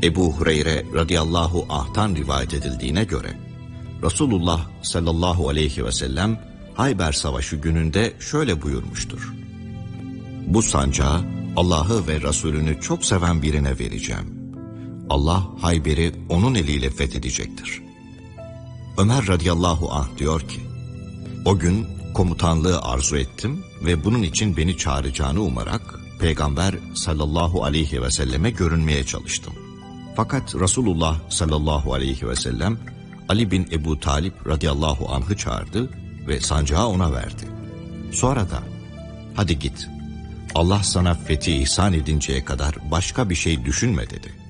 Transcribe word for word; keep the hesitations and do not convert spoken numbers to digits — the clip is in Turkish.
Ebu Hureyre radıyallahu anh'tan rivayet edildiğine göre Resulullah sallallahu aleyhi ve sellem Hayber Savaşı gününde şöyle buyurmuştur: Bu sancağı Allah'ı ve Resulünü çok seven birine vereceğim. Allah Hayber'i onun eliyle fethedecektir. Ömer radıyallahu anh diyor ki, o gün komutanlığı arzu ettim ve bunun için beni çağıracağını umarak Peygamber sallallahu aleyhi ve selleme görünmeye çalıştım. Fakat Resulullah sallallahu aleyhi ve sellem Ali bin Ebu Talip radıyallahu anh'ı çağırdı ve sancağı ona verdi. Sonra da hadi git, Allah sana fethi ihsan edinceye kadar başka bir şey düşünme dedi.